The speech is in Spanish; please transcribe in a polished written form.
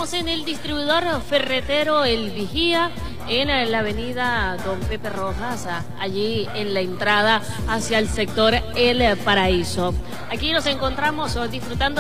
Estamos en el distribuidor ferretero El Vigía, en la avenida Don Pepe Rojas, allí en la entrada hacia el sector El Paraíso. Aquí nos encontramos disfrutando